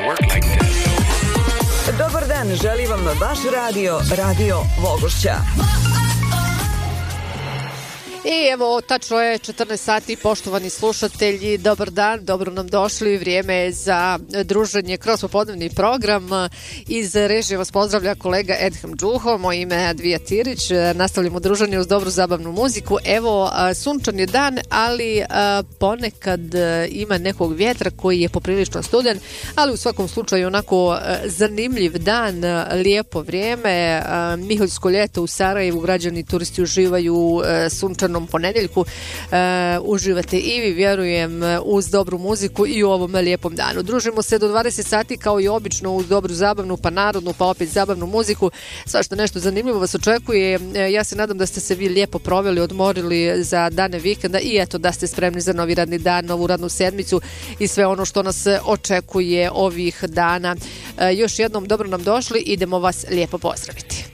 Dobar dan, želi vam vaš Radio Vogošća. I evo, tačno je 14 sati, poštovani slušatelji, dobar dan, dobro nam došli, vrijeme je za druženje kroz popodnevni program. Iz režije vas pozdravlja kolega Edhem Džuho, moje ime je Advija Tirić, nastavljamo druženje uz dobru zabavnu muziku. Evo, sunčan je dan, ali ponekad ima nekog vjetra koji je poprilično studen, ali u svakom slučaju onako zanimljiv dan, lijepo vrijeme, Miholjsko ljeto u Sarajevu, građani turisti uživaju sunčan ponedjeljku, uživate i vi, vjerujem, uz dobru muziku i u ovom lijepom danu. Družimo se do 20 sati kao i obično uz dobru zabavnu, pa narodnu, pa opet zabavnu muziku. Svašta nešto zanimljivo vas očekuje. Ja se nadam da ste se vi lijepo proveli, odmorili za dane vikenda i eto da ste spremni za novi radni dan, novu radnu sedmicu i sve ono što nas očekuje ovih dana. Još jednom dobro nam došli, idemo vas lijepo pozdraviti.